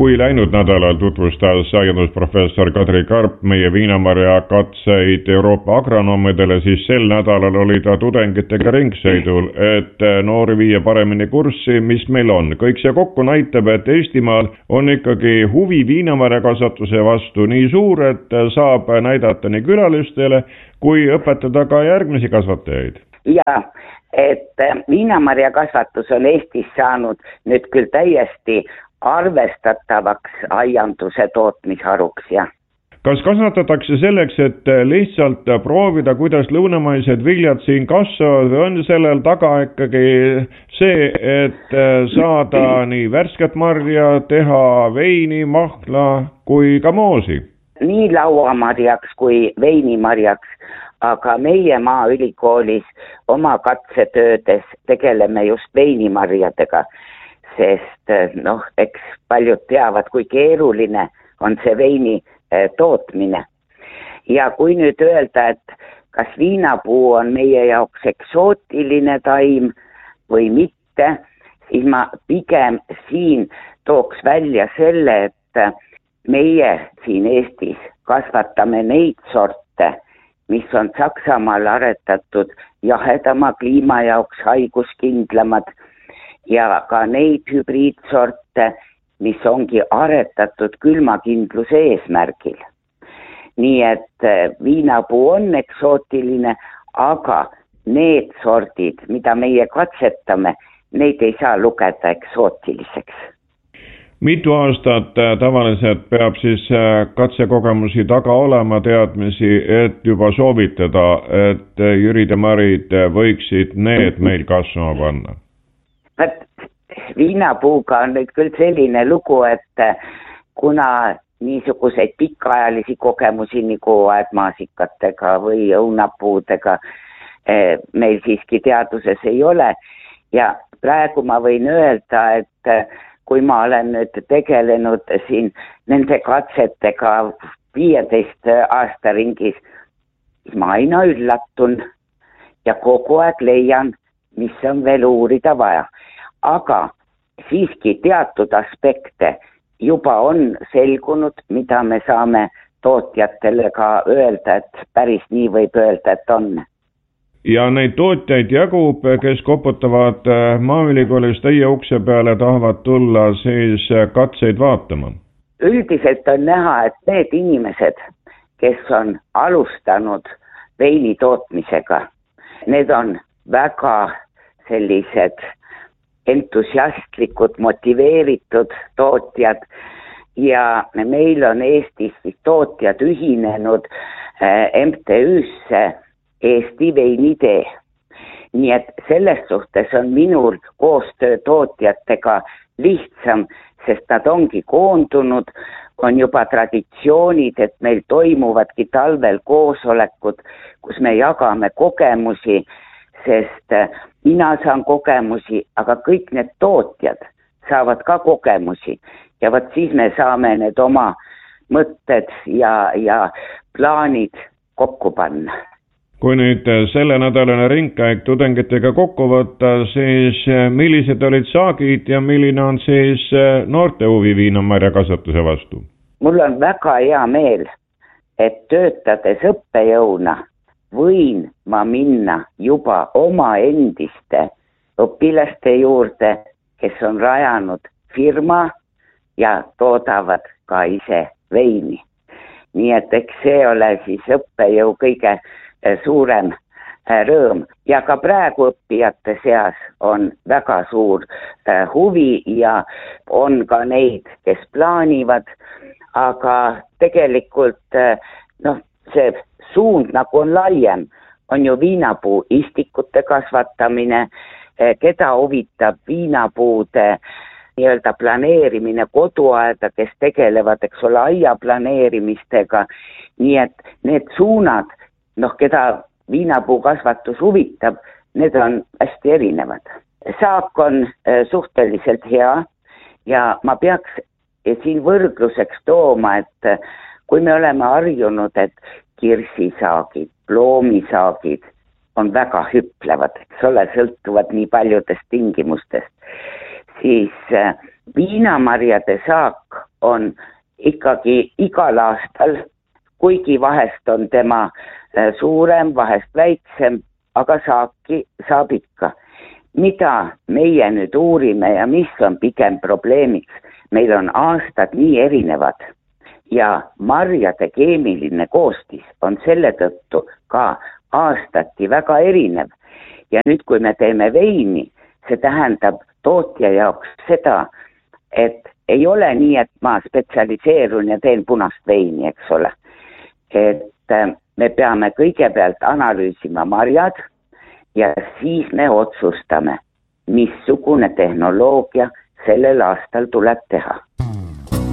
Kui läinud nädalal tutvustas aiandusprofessor Kadri Karp meie viinamarja katseid Euroopa agronoomidele, siis sel nädalal oli ta tudengitega ringsõidul, et noori viia paremini kurssi, mis meil on. Kõik see kokku näitab, et Eestimaal on ikkagi huvi viinamarja kasvatuse vastu nii suur, et saab näidata nii külalistele kui õpetada ka järgmisi kasvatajaid. Ja, et viinamarja kasvatus on Eestis saanud nüüd küll täiesti arvestatavaks aianduse tootmisharuks, jah. Kas kasvatatakse selleks, et lihtsalt proovida, kuidas lõunamaised viljad siin kasvavad, või on sellel taga ikkagi see, et saada nii värsket marja, teha veini, mahla kui ka moosi? Nii lauamarjaks kui veinimarjaks, aga meie Maaülikoolis oma katsetöödes tegeleme just veinimarjadega. Sest eks paljud teavad, kui keeruline on see veini tootmine. Ja kui nüüd öelda, et kas viinapuu on meie jaoks eksootiline taim või mitte, siis ma pigem siin tooks välja selle, et meie siin Eestis kasvatame neid sorte, mis on Saksamaal aretatud jahedama kliima jaoks haiguskindlamad, ja ka neid hübriidsorte, mis ongi aretatud külmakindluse eesmärgil. Nii et viinapuu on eksootiline, aga need sordid, mida meie katsetame, neid ei saa lugeda eksootiliseks. Mitu aastat tavaliselt peab siis katsekogemusi taga olema teadmisi, et juba soovitada, et Jürid ja Marid võiksid need meil kasvama panna? Viinapuuga on nüüd küll selline lugu, et kuna niisuguseid pikaajalisi kogemusi nagu aedmaasikatega või õunapuudega meil siiski teaduses ei ole. Ja praegu ma võin öelda, et kui ma olen nüüd tegelenud siin nende katsetega 15 aasta ringis, siis ma aina üllatun ja kogu aeg leian, mis on veel uurida vaja. Aga siiski teatud aspekte juba on selgunud, mida me saame tootjatele ka öelda, et päris nii võib öelda, et on. Ja neid tootjaid jagub, kes koputavad Maaülikoolis teie ukse peale, tahavad tulla siis katseid vaatama? Üldiselt on näha, et need inimesed, kes on alustanud veini tootmisega, need on väga sellised entusiastlikud, motiveeritud tootjad ja meil on Eestis tootjad ühinenud MTÜ-sse Eesti veinitee. Nii et selles suhtes on minul koostöö tootjatega lihtsam, sest nad ongi koondunud, on juba traditsioonid, et meil toimuvadki talvel koosolekud, kus me jagame kogemusi, sest mina saan kogemusi, aga kõik need tootjad saavad ka kogemusi ja võt siis me saame need oma mõtted ja plaanid kokku panna. Kui nüüd selle nädalane ringkäik tudengitega kokku võtta, siis millised olid saagid ja milline on siis noorte huvi viinamarja kasvatuse vastu? Mul on väga hea meel, et töötades õppejõuna võin ma minna juba oma endiste õpilaste juurde, kes on rajanud firma ja toodavad ka ise veini. Nii et eks see ole siis õppejõu kõige suurem rõõm. Ja ka praegu õppijate seas on väga suur huvi ja on ka neid, kes plaanivad, aga tegelikult see suund nagu on laiem, on ju viinapuu istikute kasvatamine, keda huvitab viinapuude nii-öelda planeerimine koduaeda, kes tegelevad, eks ole, aia planeerimistega, nii et need suunad, keda viinapuu kasvatus huvitab, need on hästi erinevad. Saak on suhteliselt hea ja ma peaks siin võrdluseks tooma, et kui me oleme harjunud, et kirsisaagid, ploomisaagid on väga hüplevad, eks ole, sõltuvad nii paljudest tingimustest, siis viinamarjade saak on ikkagi igal aastal, kuigi vahest on tema suurem, vahest väiksem, aga saab ikka. Mida meie nüüd uurime ja mis on pigem probleemiks? Meil on aastad nii erinevad ja marjade keemiline koostis on selle tõttu ka aastati väga erinev. Ja nüüd, kui me teeme veini, see tähendab tootja jaoks seda, et ei ole nii, et ma spetsialiseerun ja teen punast veini, eks ole. Et me peame kõigepealt analüüsima marjad ja siis me otsustame, missugune tehnoloogia sellel aastal tuleb teha.